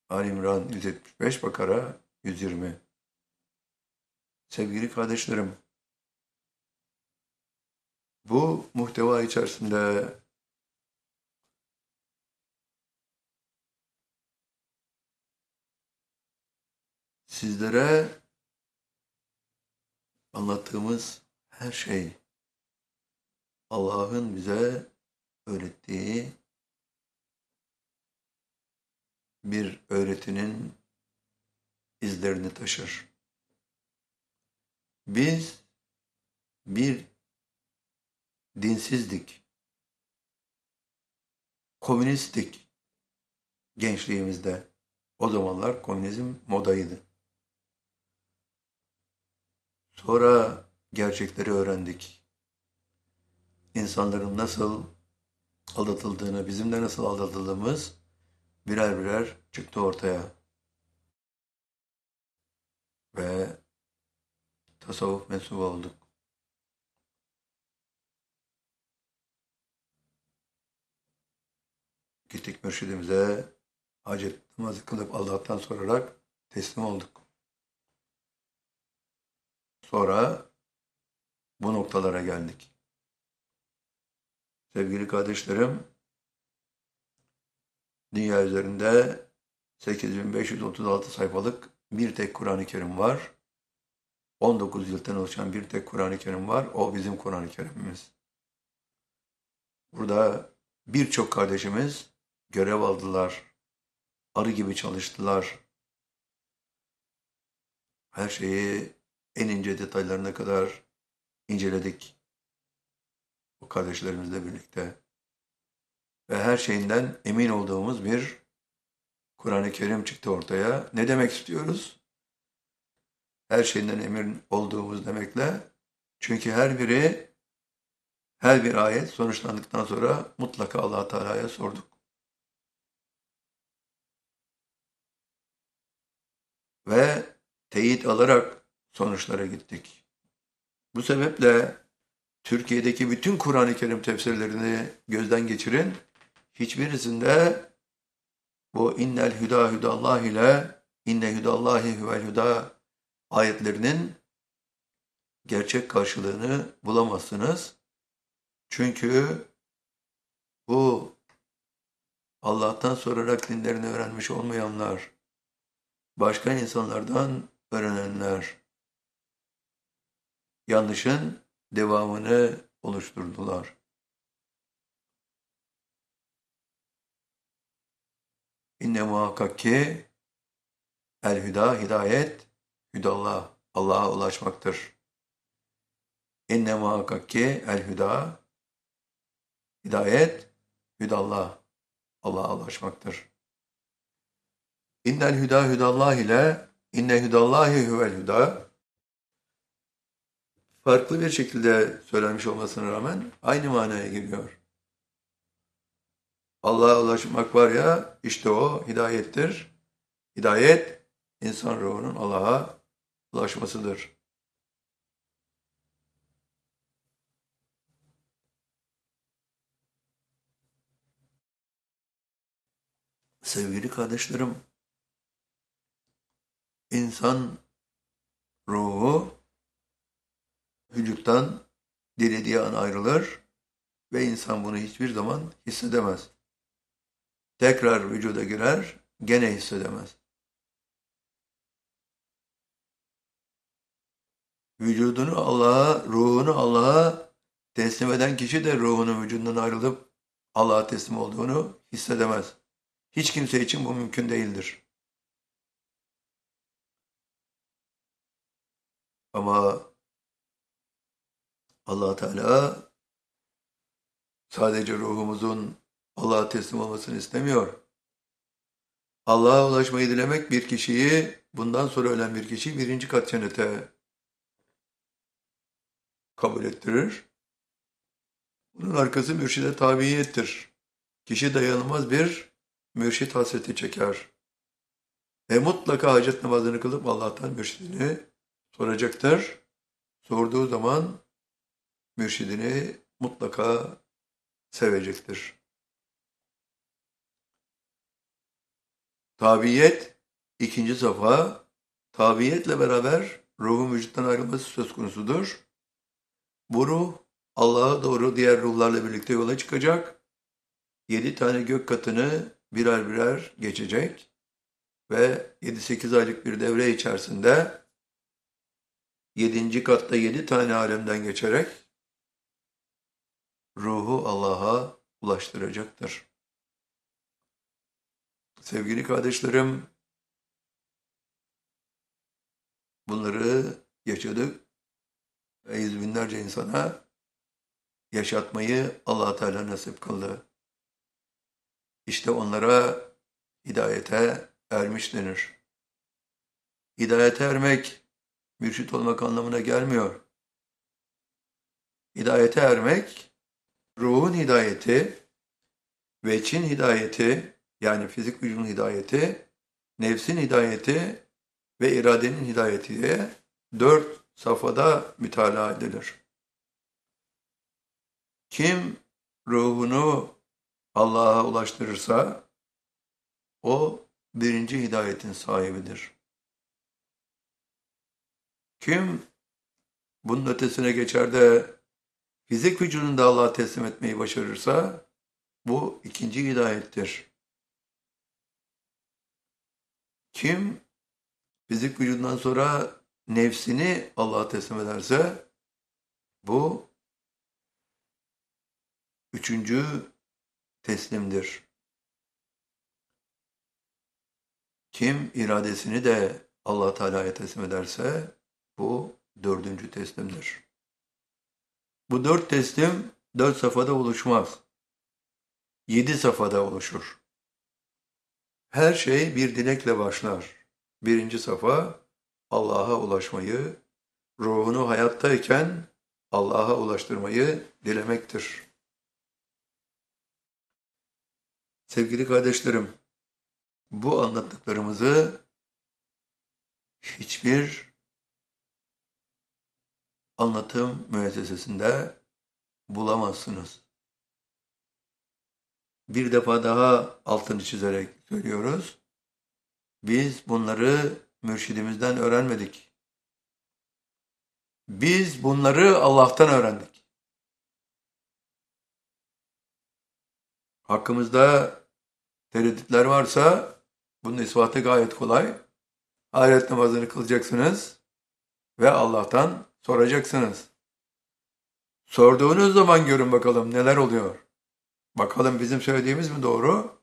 Ali İmran 175, Bakara 120. Sevgili kardeşlerim, bu muhteva içerisinde sizlere anlattığımız her şey Allah'ın bize öğrettiği bir öğretinin izlerini taşır. Biz bir dinsizdik, komünisttik gençliğimizde. O zamanlar komünizm modaydı. Sonra gerçekleri öğrendik. İnsanların nasıl aldatıldığını, bizim de nasıl aldatıldığımız birer birer çıktı ortaya. Ve tasavvuf mensubu olduk. Gittik mürşidimize, hacet namazı kılıp Allah'tan sorarak teslim olduk. Sonra bu noktalara geldik. Sevgili kardeşlerim, dünya üzerinde 8536 sayfalık bir tek Kur'an-ı Kerim var. 19 yıldan oluşan bir tek Kur'an-ı Kerim var. O bizim Kur'an-ı Kerim'imiz. Burada birçok kardeşimiz görev aldılar. Arı gibi çalıştılar. Her şeyi en ince detaylarına kadar inceledik. Bu kardeşlerimizle birlikte. Ve her şeyinden emin olduğumuz bir Kur'an-ı Kerim çıktı ortaya. Ne demek istiyoruz? Her şeyinden emin olduğumuz demekle. Çünkü her bir ayet sonuçlandıktan sonra mutlaka Allah Teala'ya sorduk. Ve teyit alarak sonuçlara gittik. Bu sebeple Türkiye'deki bütün Kur'an-ı Kerim tefsirlerini gözden geçirin. Hiçbirisinde bu innel hüda hüdallah ile inne hüdallahi huvel hüda ayetlerinin gerçek karşılığını bulamazsınız. Çünkü bu Allah'tan sorarak dinlerini öğrenmiş olmayanlar, başka insanlardan öğrenenler yanlışın devamını oluşturdular. İnne muhakkak ki el hüda hidayet hüdallah Allah'a ulaşmaktır. İnne muhakkak ki el hüda hidayet hüdallah Allah'a ulaşmaktır. İnnel hüda hüdallah ile inne hüdallahi huvel hüda farklı bir şekilde söylenmiş olmasına rağmen aynı manaya geliyor. Allah'a ulaşmak var ya, işte o hidayettir. Hidayet, insan ruhunun Allah'a ulaşmasıdır. Sevgili kardeşlerim, insan ruhu vücuttan dilediği an ayrılır ve insan bunu hiçbir zaman hissedemez. Tekrar vücuda girer, gene hissedemez. Vücudunu Allah'a, ruhunu Allah'a teslim eden kişi de ruhunun vücudundan ayrılıp Allah'a teslim olduğunu hissedemez. Hiç kimse için bu mümkün değildir. Ama Allah Teala sadece ruhumuzun Allah'a teslim olmasını istemiyor. Allah'a ulaşmayı dilemek bir kişiyi, bundan sonra ölen bir kişiyi birinci kat cennete kabul ettirir. Bunun arkası mürşide tabiyettir. Kişi dayanılmaz bir mürşit hasreti çeker. Ve mutlaka hacet namazını kılıp Allah'tan mürşidini soracaktır. Sorduğu zaman mürşidini mutlaka sevecektir. Tabiyet ikinci safa. Tabiyetle beraber ruhun vücuttan ayrılması söz konusudur. Bu ruh Allah'a doğru diğer ruhlarla birlikte yola çıkacak. 7 tane gök katını birer birer geçecek ve 7-8 aylık bir devre içerisinde 7. katta 7 tane alemden geçerek ruhu Allah'a ulaştıracaktır. Sevgili kardeşlerim, bunları yaşadık ve yüz binlerce insana yaşatmayı Allah Teala nasip kıldı. İşte onlara hidayete ermiş denir. Hidayete ermek, mürşit olmak anlamına gelmiyor. Hidayete ermek, ruhun hidayeti, veçin hidayeti, yani fizik vücudun hidayeti, nefsin hidayeti ve iradenin hidayeti diye 4 safhada mütalaa edilir. Kim ruhunu Allah'a ulaştırırsa o birinci hidayetin sahibidir. Kim bunun ötesine geçer de fizik vücudunu da Allah'a teslim etmeyi başarırsa bu ikinci hidayettir. Kim fizik vücudundan sonra nefsini Allah'a teslim ederse bu üçüncü teslimdir. Kim iradesini de Allah Teala'ya teslim ederse bu dördüncü teslimdir. Bu 4 teslim 4 safhada oluşmaz. 7 safhada oluşur. Her şey bir dilekle başlar. Birinci safa Allah'a ulaşmayı, ruhunu hayattayken Allah'a ulaştırmayı dilemektir. Sevgili kardeşlerim, bu anlattıklarımızı hiçbir anlatım müessesesinde bulamazsınız. Bir defa daha altını çizerek söylüyoruz. Biz bunları mürşidimizden öğrenmedik. Biz bunları Allah'tan öğrendik. Hakkımızda tereddütler varsa bunun ispatı gayet kolay. Ahiret namazını kılacaksınız ve Allah'tan soracaksınız. Sorduğunuz zaman görün bakalım neler oluyor. Bakalım bizim söylediğimiz mi doğru?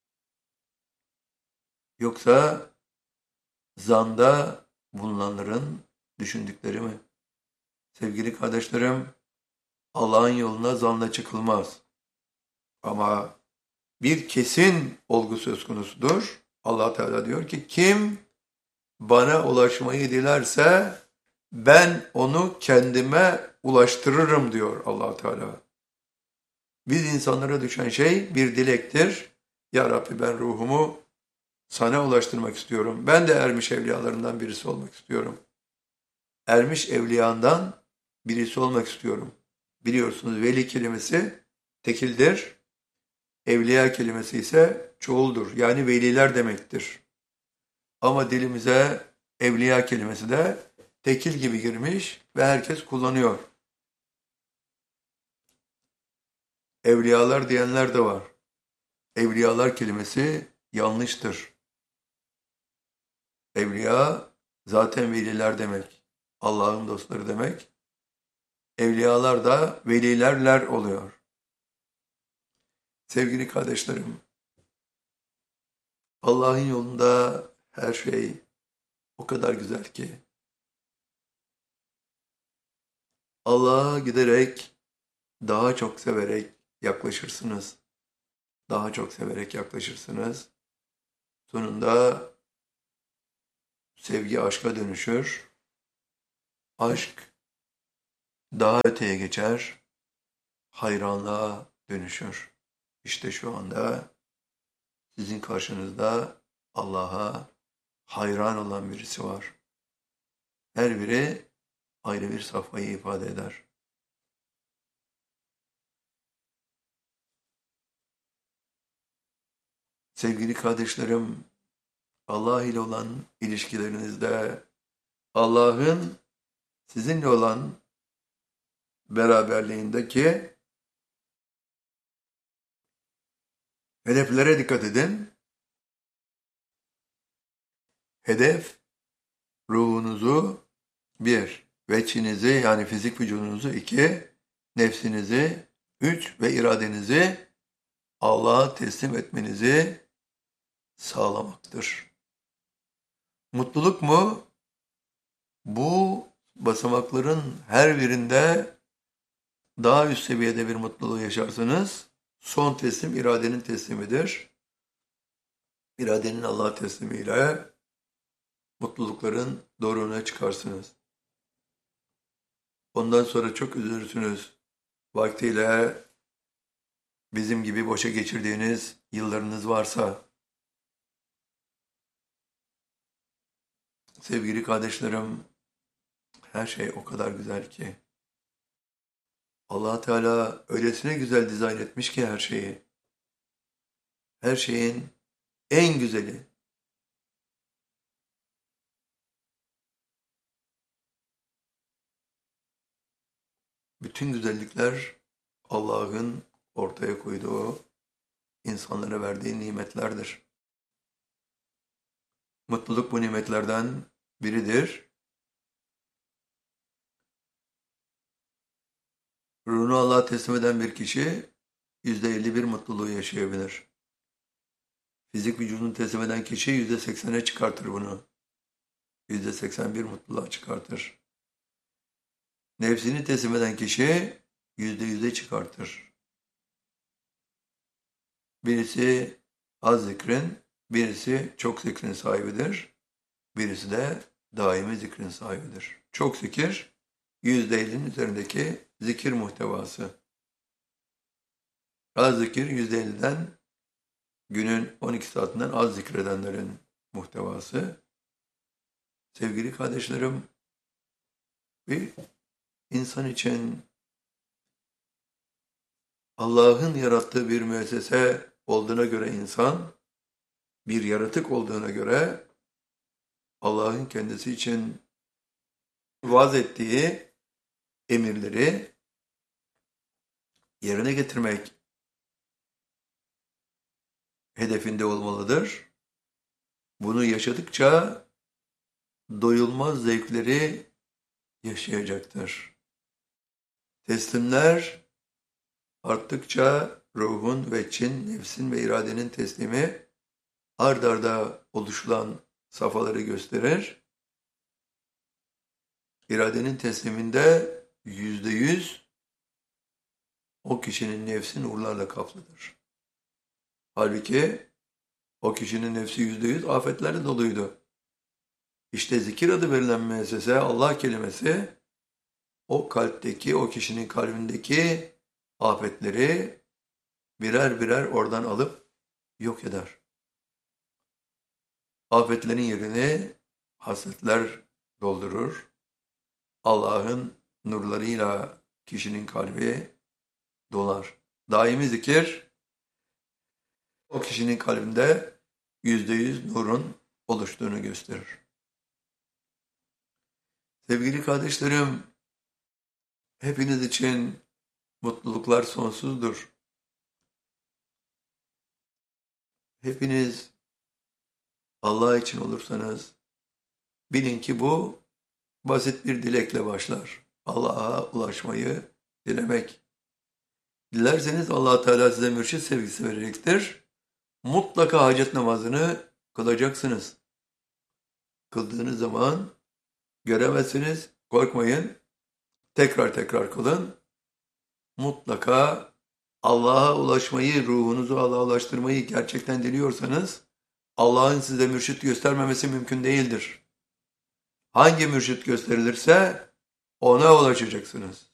Yoksa zanda bulunanların düşündükleri mi? Sevgili kardeşlerim, Allah'ın yoluna zanla çıkılmaz. Ama bir kesin olgu söz konusudur. Allah Teala diyor ki kim bana ulaşmayı dilerse ben onu kendime ulaştırırım diyor Allah Teala. Biz insanlara düşen şey bir dilektir. Ya Rabbi ben ruhumu sana ulaştırmak istiyorum. Ben de ermiş evliyalarından birisi olmak istiyorum. Ermiş evliyandan birisi olmak istiyorum. Biliyorsunuz veli kelimesi tekildir. Evliya kelimesi ise çoğuldur. Yani veliler demektir. Ama dilimize evliya kelimesi de tekil gibi girmiş ve herkes kullanıyor. Evliyalar diyenler de var. Evliyalar kelimesi yanlıştır. Evliya zaten veliler demek. Allah'ın dostları demek. Evliyalar da velilerler oluyor. Sevgili kardeşlerim, Allah'ın yolunda her şey o kadar güzel ki. Allah'a giderek daha çok severek yaklaşırsınız. Daha çok severek yaklaşırsınız. Sonunda sevgi aşka dönüşür. Aşk daha öteye geçer. Hayranlığa dönüşür. İşte şu anda sizin karşınızda Allah'a hayran olan birisi var. Her biri ayrı bir safhayı ifade eder. Sevgili kardeşlerim, Allah ile olan ilişkilerinizde, Allah'ın sizinle olan beraberliğindeki hedeflere dikkat edin. Hedef, ruhunuzu bir, veçinizi yani fizik vücudunuzu iki, nefsinizi üç ve iradenizi Allah'a teslim etmenizi sağlamaktır. Mutluluk mu? Bu basamakların her birinde daha üst seviyede bir mutluluğu yaşarsınız. Son teslim iradenin teslimidir. İradenin Allah'a teslimiyle mutlulukların doruğuna çıkarsınız. Ondan sonra çok üzülürsünüz. Vaktiyle bizim gibi boşa geçirdiğiniz yıllarınız varsa. Sevgili kardeşlerim, her şey o kadar güzel ki. Allah Teala öylesine güzel dizayn etmiş ki her şeyi. Her şeyin en güzeli. Bütün güzellikler Allah'ın ortaya koyduğu, insanlara verdiği nimetlerdir. Mutluluk bu nimetlerden biridir. Ruhunu Allah'a teslim eden bir kişi %51 mutluluğu yaşayabilir. Fizik vücudunu teslim eden kişi %80'e çıkartır bunu. %81 mutluluğa çıkartır. Nefsini teslim eden kişi %100'e çıkartır. Birisi az zikrin, birisi çok zikrin sahibidir. Birisi de daimi zikrin sahibidir. Çok zikir, %50'nin üzerindeki zikir muhtevası. Az zikir %50'den günün 12 saatinden az zikredenlerin muhtevası. Sevgili kardeşlerim, bir insan için Allah'ın yarattığı bir müessese olduğuna göre insan, bir yaratık olduğuna göre Allah'ın kendisi için vaz ettiği emirleri yerine getirmek hedefinde olmalıdır. Bunu yaşadıkça doyulmaz zevkleri yaşayacaktır. Teslimler arttıkça ruhun ve nefsin ve iradenin teslimi ard arda oluşulan safhaları gösterir. İradenin tesliminde %100 o kişinin nefsi nurlarla kaplıdır. Halbuki o kişinin nefsi %100 afetlerle doluydu. İşte zikir adı verilen müessese Allah kelimesi o kalpteki, o kişinin kalbindeki afetleri birer birer oradan alıp yok eder. Afetlerin yerini hasretler doldurur. Allah'ın nurlarıyla kişinin kalbi dolar. Daimi zikir o kişinin kalbinde %100 nurun oluştuğunu gösterir. Sevgili kardeşlerim, hepiniz için mutluluklar sonsuzdur. Hepiniz Allah için olursanız bilin ki bu basit bir dilekle başlar. Allah'a ulaşmayı dilemek. Dilerseniz Allah Teala size mürşit sevgisi verecektir. Mutlaka hacet namazını kılacaksınız. Kıldığınız zaman göremezsiniz, korkmayın. Tekrar tekrar kılın. Mutlaka Allah'a ulaşmayı, ruhunuzu Allah'a ulaştırmayı gerçekten diliyorsanız Allah'ın size mürşit göstermemesi mümkün değildir. Hangi mürşit gösterilirse ona ulaşacaksınız.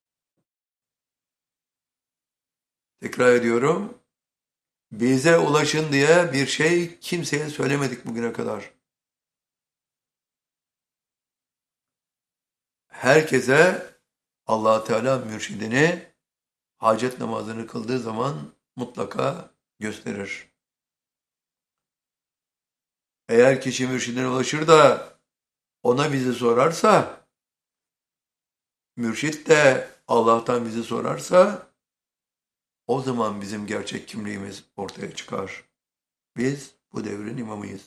Tekrar ediyorum. Bize ulaşın diye bir şey kimseye söylemedik bugüne kadar. Herkese Allah Teala mürşidini hacet namazını kıldığı zaman mutlaka gösterir. Eğer kişi mürşidine ulaşır da ona bizi sorarsa, mürşit de Allah'tan bizi sorarsa, o zaman bizim gerçek kimliğimiz ortaya çıkar. Biz bu devrin imamıyız.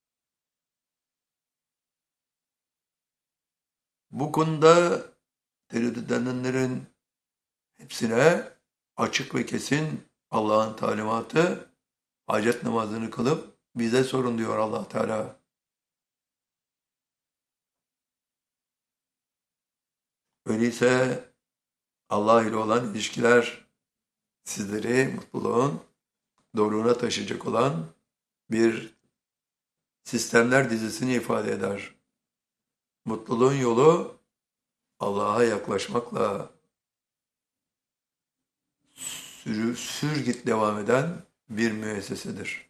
Bu konuda tereddüt edenlerin hepsine açık ve kesin Allah'ın talimatı, hacet namazını kılıp bize sorun diyor Allah Teala. Öyleyse Allah ile olan ilişkiler sizleri mutluluğun doruğuna taşıyacak olan bir sistemler dizisini ifade eder. Mutluluğun yolu Allah'a yaklaşmakla sürgit devam eden bir müessesedir.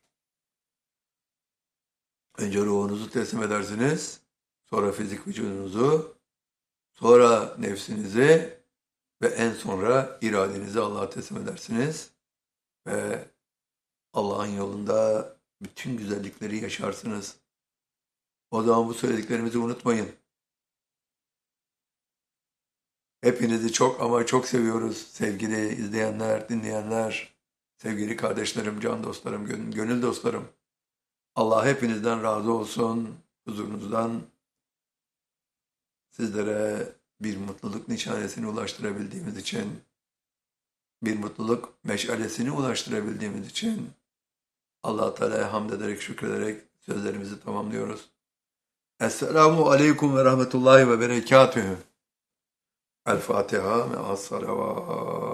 Önce ruhunuzu teslim edersiniz, sonra fizik vücudunuzu, sonra nefsinizi ve en sonra iradenizi Allah'a teslim edersiniz ve Allah'ın yolunda bütün güzellikleri yaşarsınız. O zaman bu söylediklerimizi unutmayın. Hepinizi çok ama çok seviyoruz sevgili izleyenler, dinleyenler, sevgili kardeşlerim, can dostlarım, gönül dostlarım. Allah hepinizden razı olsun, huzurunuzdan sizlere bir mutluluk nişanesini ulaştırabildiğimiz için, bir mutluluk meşalesini ulaştırabildiğimiz için Allah-u Teala'ya hamd ederek, şükrederek sözlerimizi tamamlıyoruz. Esselamu aleyküm ve rahmetullahi ve berekatühü. El Fatiha ve as-salavat.